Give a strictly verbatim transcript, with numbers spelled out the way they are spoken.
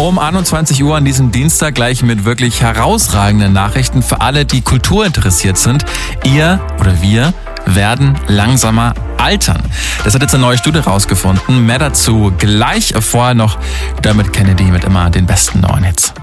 Um einundzwanzig Uhr an diesem Dienstag gleich mit wirklich herausragenden Nachrichten für alle, die Kultur interessiert sind. Ihr oder wir werden langsamer altern. Das hat jetzt eine neue Studie rausgefunden. Mehr dazu gleich. Vorher noch Dermot Kennedy mit immer den besten neuen Hits.